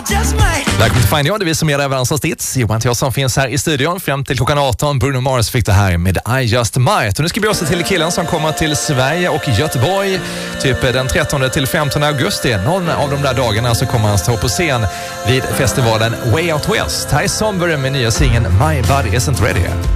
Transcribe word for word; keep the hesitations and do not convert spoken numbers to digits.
Välkommen till Find You, det vi som är Reverenssons Hits. Johan Theorsson finns här i studion fram till klockan arton. Bruno Mars fick det här med I Just Might. Och nu ska vi också till killen som kommer till Sverige och Göteborg typ den trettonde till femtonde augusti. Någon av de där dagarna så kommer han stå på scen vid festivalen Way Out West. Här är Somber med nya singeln My Body Isn't Ready.